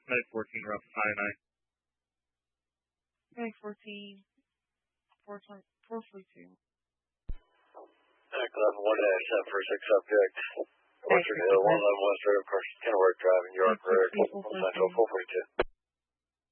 914 Rough Sinai. 914 442. Act 11 1 for 6 subject. Western Hill 111 West Road, Kenworth Drive in York Road, Central 442.